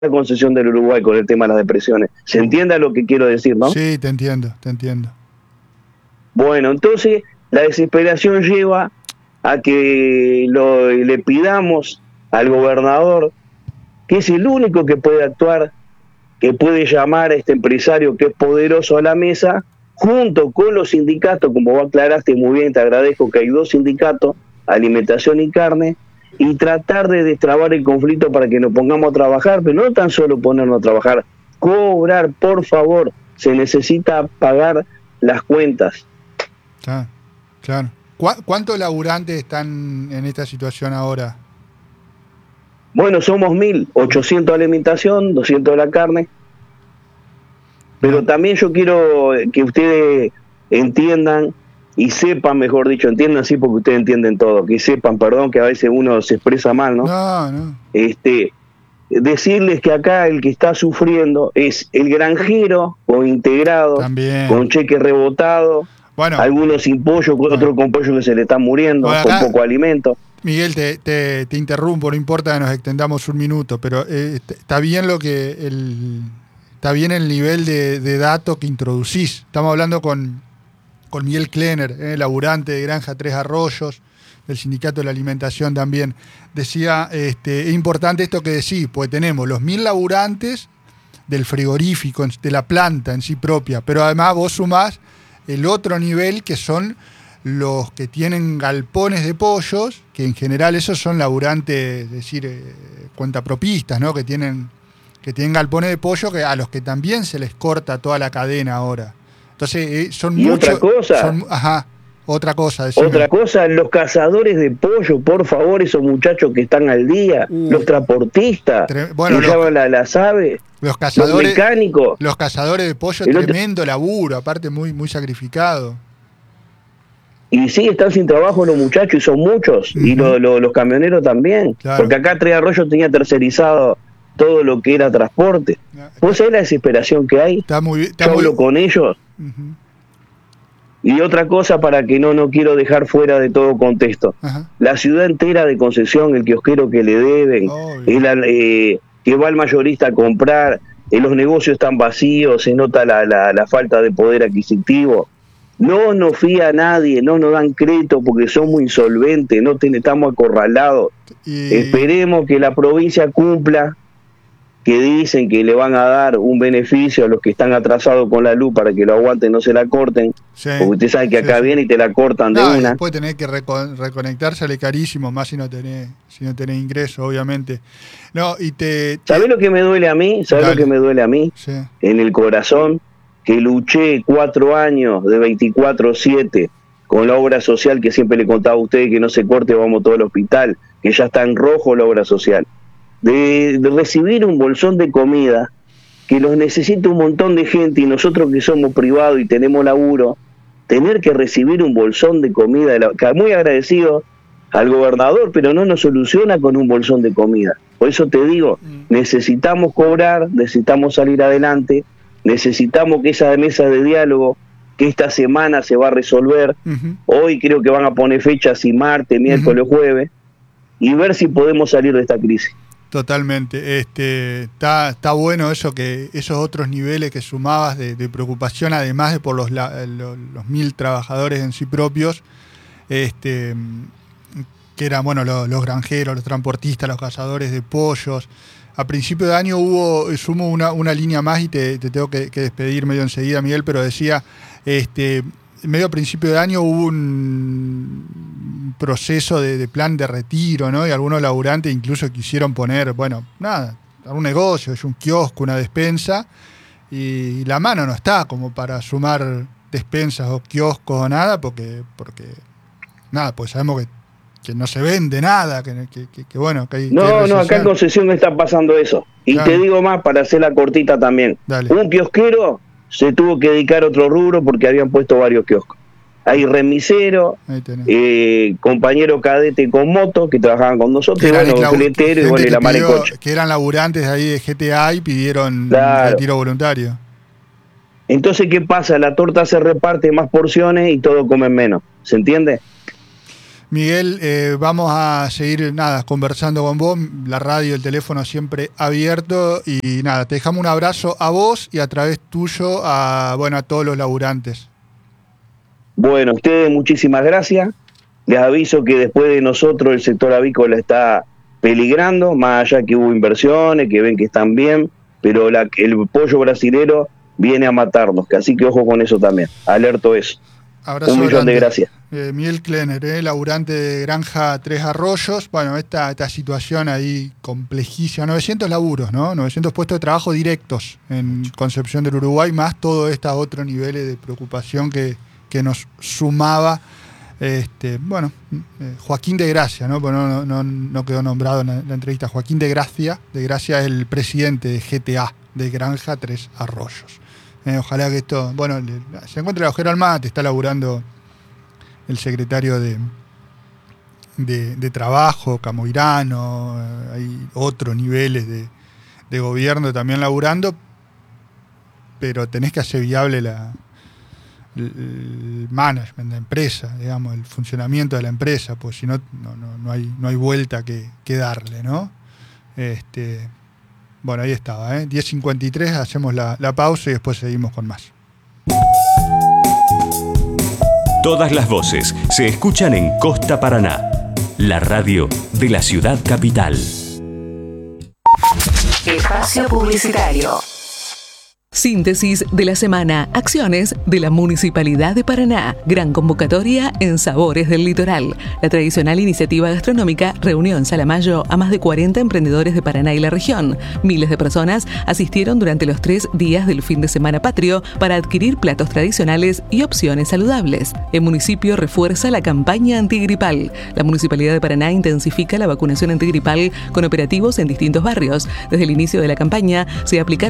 la concesión del Uruguay con el tema de las depresiones. ¿Se entiende a lo que quiero decir, no? Sí, te entiendo. Bueno, entonces la desesperación lleva a que le pidamos al gobernador, que es el único que puede actuar, que puede llamar a este empresario que es poderoso a la mesa, junto con los sindicatos, como vos aclaraste muy bien, te agradezco que hay 2 sindicatos, alimentación y carne, y tratar de destrabar el conflicto para que nos pongamos a trabajar, pero no tan solo ponernos a trabajar, cobrar, por favor, se necesita pagar las cuentas. Claro. ¿Cuántos laburantes están en esta situación ahora? Bueno, somos 1.800 de alimentación, 200 de la carne, pero también yo quiero que ustedes entiendan y sepan, mejor dicho, entiendan sí porque ustedes entienden todo, que sepan, perdón que a veces uno se expresa mal, ¿no? No. Decirles que acá el que está sufriendo es el granjero con integrado, también, con cheque rebotado, bueno, algunos sin pollo, otros con pollo que se le están muriendo, bueno, con poco alimento. Miguel, te interrumpo, no importa que nos extendamos un minuto, pero está bien está bien el nivel de datos que introducís. Estamos hablando con Miguel Klenner, laburante de Granja Tres Arroyos, del Sindicato de la Alimentación también. Decía, es importante esto que decís, porque tenemos los 1.000 laburantes del frigorífico, de la planta en sí propia, pero además vos sumás el otro nivel que son los que tienen galpones de pollos, que en general esos son laburantes, es decir, cuentapropistas, ¿no? Que tienen galpones de pollo a los que también se les corta toda la cadena ahora. Entonces son muchos. Otra cosa. Decime. Otra cosa, los cazadores de pollo, por favor, esos muchachos que están al día, los transportistas, que llevan las aves, los cazadores, los mecánicos. Los cazadores de pollo, tremendo laburo, aparte muy, muy sacrificado. Y sí, están sin trabajo los muchachos, y son muchos, y los camioneros también, claro. Porque acá Tres Arroyos tenía tercerizado todo lo que era transporte. ¿Vos sabés la desesperación que hay? Yo hablo con ellos. Y otra cosa para que no quiero dejar fuera de todo contexto. La ciudad entera de Concepción, el kiosquero que le deben, que va el mayorista a comprar, los negocios están vacíos, se nota la falta de poder adquisitivo. No nos fía a nadie, no nos dan crédito porque somos insolventes, estamos acorralados. Esperemos que la provincia cumpla, que dicen que le van a dar un beneficio a los que están atrasados con la luz para que lo aguanten, no se la corten, porque usted sabe que acá viene y te la cortan de una. Después tenés que reconectar, sale carísimo, más si no tenés ingreso, obviamente. ¿Sabés lo que me duele a mí? ¿Sabés lo que me duele a mí? Sí. En el corazón, que luché 4 años de 24/7 con la obra social, que siempre le contaba a ustedes que no se corte, vamos todo al hospital, que ya está en rojo la obra social. De recibir un bolsón de comida que los necesita un montón de gente, y nosotros que somos privados y tenemos laburo, tener que recibir un bolsón de comida, muy agradecido al gobernador, pero no nos soluciona con un bolsón de comida. Por eso te digo, necesitamos cobrar, necesitamos salir adelante, necesitamos que esa mesa de diálogo, que esta semana se va a resolver, hoy creo que van a poner fechas, y martes, miércoles, jueves, y ver si podemos salir de esta crisis. Totalmente. Está bueno eso, que esos otros niveles que sumabas de preocupación, además de por los 1.000 trabajadores en sí propios, que eran los granjeros, los transportistas, los cazadores de pollos. A principio de año sumo una línea más y te tengo que despedir medio enseguida, Miguel, pero decía, medio a principio de año hubo un proceso de plan de retiro, ¿no? Y algunos laburantes incluso quisieron poner, algún negocio, un kiosco, una despensa, y la mano no está como para sumar despensas o kioscos o nada, porque pues sabemos que no se vende nada, que hay... No, acá en Concepción está pasando eso. Y claro, te digo más, para hacer la cortita también. Dale. Un kiosquero se tuvo que dedicar a otro rubro porque habían puesto varios kioscos. Hay remiseros, compañeros cadete con moto que trabajaban con nosotros, fletero y la mar en coche. Que eran laburantes ahí de GTA y pidieron retiro voluntario. Entonces, ¿qué pasa? La torta se reparte más porciones y todos comen menos. ¿Se entiende? Miguel, vamos a seguir conversando con vos, la radio, el teléfono siempre abierto y te dejamos un abrazo a vos y a través tuyo a todos los laburantes. Bueno, ustedes muchísimas gracias. Les aviso que después de nosotros el sector avícola está peligrando, más allá que hubo inversiones, que ven que están bien, pero el pollo brasilero viene a matarnos, así que ojo con eso también, alerto eso. Abrazo 1 millón de gracias. Miguel Klenner, laburante de Granja Tres Arroyos. Bueno, esta situación ahí complejísima, 900 laburos, ¿no? 900 puestos de trabajo directos en Concepción del Uruguay, más todos estos otros niveles de preocupación que nos sumaba Joaquín de Gracia, ¿no? Porque no quedó nombrado en la entrevista. Joaquín de Gracia es el presidente de GTA, de Granja Tres Arroyos. Ojalá que esto, se encuentra el agujero al mate, está laburando el secretario de Trabajo, Camoirano, hay otros niveles de gobierno también laburando, pero tenés que hacer viable el management de la empresa, digamos, el funcionamiento de la empresa, pues si no hay vuelta que darle, ¿no? Ahí estaba, 10:53, hacemos la pausa y después seguimos con más. Todas las voces se escuchan en Costa Paraná, la radio de la ciudad capital. Espacio publicitario. Síntesis de la semana. Acciones de la Municipalidad de Paraná. Gran convocatoria en Sabores del Litoral. La tradicional iniciativa gastronómica reunió en Salamayo a más de 40 emprendedores de Paraná y la región. Miles de personas asistieron durante los 3 días del fin de semana patrio para adquirir platos tradicionales y opciones saludables. El municipio refuerza la campaña antigripal. La Municipalidad de Paraná intensifica la vacunación antigripal con operativos en distintos barrios. Desde el inicio de la campaña se aplicaron